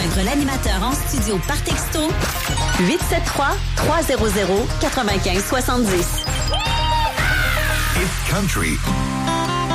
Joindre l'animateur en studio par texto 873-300-9570. It's country.